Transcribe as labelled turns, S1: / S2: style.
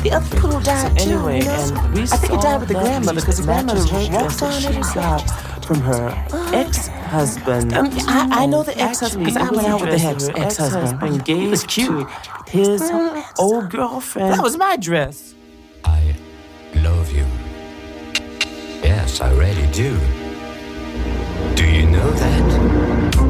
S1: The other poodle died too,
S2: anyway,
S1: you know?
S2: and we
S1: I think it died with the
S2: saw
S1: grandmother because the grandmother walked on it or
S2: she got from her ex-husband.
S1: I know the ex-husband because I went out with the ex-husband.
S2: Gave
S1: He was cute.
S2: to his old girlfriend.
S1: That was my dress.
S3: I love you. Yes, I really do. Do you know that?